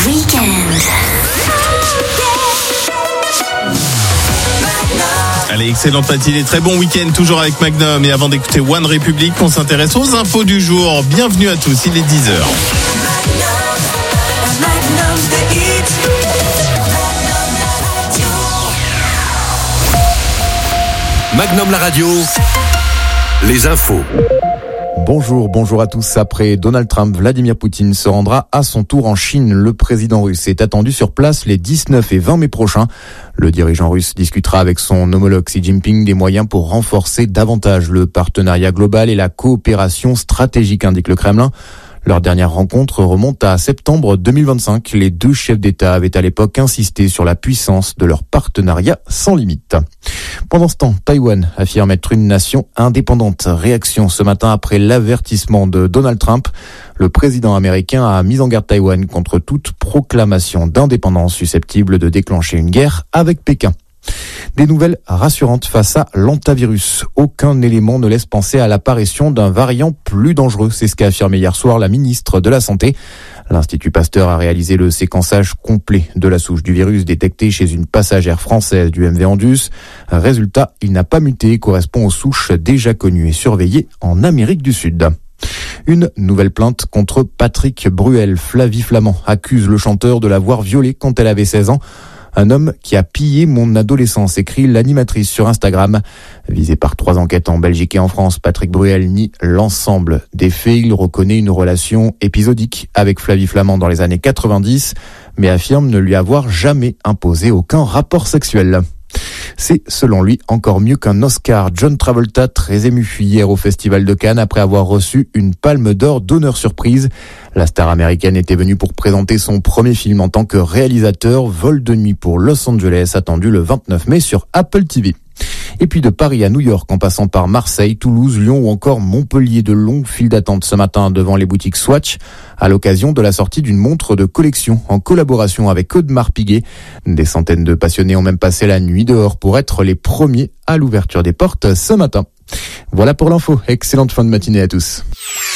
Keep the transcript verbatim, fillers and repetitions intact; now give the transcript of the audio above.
Weekend. Allez, excellente matinée, très bon week-end, toujours avec Magnum. Et avant d'écouter One Republic, on s'intéresse aux infos du jour. Bienvenue à tous, il est dix heures. Magnum la radio, les infos. Bonjour, bonjour à tous. Après Donald Trump, Vladimir Poutine se rendra à son tour en Chine. Le président russe est attendu sur place les dix-neuf et vingt mai prochains. Le dirigeant russe discutera avec son homologue Xi Jinping des moyens pour renforcer davantage le partenariat global et la coopération stratégique, indique le Kremlin. Leur dernière rencontre remonte à septembre deux mille vingt-cinq. Les deux chefs d'État avaient à l'époque insisté sur la puissance de leur partenariat sans limite. Pendant ce temps, Taïwan affirme être une nation indépendante. Réaction ce matin après l'avertissement de Donald Trump. Le président américain a mis en garde Taïwan contre toute proclamation d'indépendance susceptible de déclencher une guerre avec Pékin. Des nouvelles rassurantes face à l'hantavirus. Aucun élément ne laisse penser à l'apparition d'un variant plus dangereux. C'est ce qu'a affirmé hier soir la ministre de la Santé. L'Institut Pasteur a réalisé le séquençage complet de la souche du virus détectée chez une passagère française du M V Andus. Résultat, il n'a pas muté et correspond aux souches déjà connues et surveillées en Amérique du Sud. Une nouvelle plainte contre Patrick Bruel. Flavie Flament accuse le chanteur de l'avoir violée quand elle avait seize ans. Un homme qui a pillé mon adolescence, écrit l'animatrice sur Instagram. Visé par trois enquêtes en Belgique et en France, Patrick Bruel nie l'ensemble des faits. Il reconnaît une relation épisodique avec Flavie Flament dans les années quatre-vingt-dix, mais affirme ne lui avoir jamais imposé aucun rapport sexuel. C'est, selon lui, encore mieux qu'un Oscar. John Travolta, très ému hier au Festival de Cannes après avoir reçu une palme d'or d'honneur surprise. La star américaine était venue pour présenter son premier film en tant que réalisateur, Vol de nuit pour Los Angeles, attendu le vingt-neuf mai sur Apple T V. Et puis de Paris à New York, en passant par Marseille, Toulouse, Lyon ou encore Montpellier, de longues files d'attente ce matin devant les boutiques Swatch, à l'occasion de la sortie d'une montre de collection en collaboration avec Audemars Piguet. Des centaines de passionnés ont même passé la nuit dehors pour être les premiers à l'ouverture des portes ce matin. Voilà pour l'info. Excellente fin de matinée à tous.